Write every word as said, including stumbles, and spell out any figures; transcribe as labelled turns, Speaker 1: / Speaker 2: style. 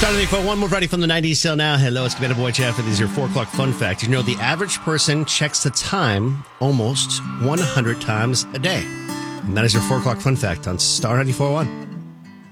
Speaker 1: Starting for one more Friday from the nineties till now. Hello, it's Commander Boy Chaff. This is your four o'clock fun fact. You know, the average person checks the time almost one hundred times a day. And that is your four o'clock fun fact on Star ninety-four point one.